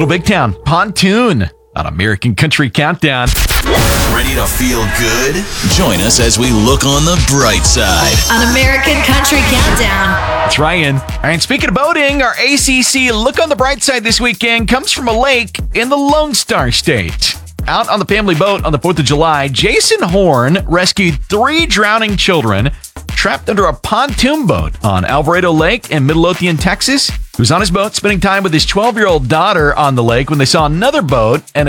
Little Big Town, Pontoon on American Country Countdown. Ready to feel good? Join us as we look on the bright side. On American Country Countdown. That's Ryan. All right, speaking of boating, our ACC Look on the Bright Side this weekend comes from a lake in the Lone Star State. Out on the family boat on the 4th of July, Jason Horn rescued 3 drowning children trapped under a pontoon boat on Alvarado Lake in Midlothian, Texas. He was on his boat spending time with his 12-year-old daughter on the lake when they saw another boat and